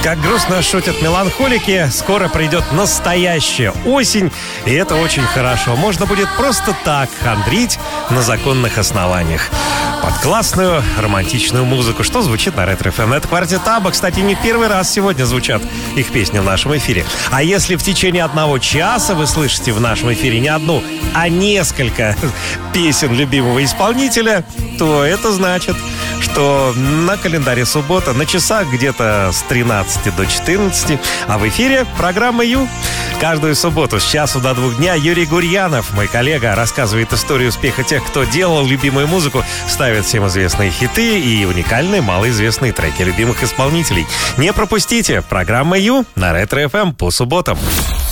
Как грустно шутят меланхолики, скоро придет настоящая осень, и это очень хорошо. Можно будет просто так хандрить на законных основаниях. Под классную романтичную музыку, что звучит на Ретро-ФМ. Это «Квартет Абба». Кстати, не первый раз сегодня звучат их песни в нашем эфире. А если в течение 1 часа вы слышите в нашем эфире не одну, а несколько песен любимого исполнителя, то это значит, что на календаре суббота, на часах где-то с 13 до 14, а в эфире программа «Ю». Каждую субботу с часу до 2 дня Юрий Гурьянов, мой коллега, рассказывает историю успеха тех, кто делал любимую музыку, ставит всем известные хиты и уникальные малоизвестные треки любимых исполнителей. Не пропустите программа «Ю» на Ретро-ФМ по субботам.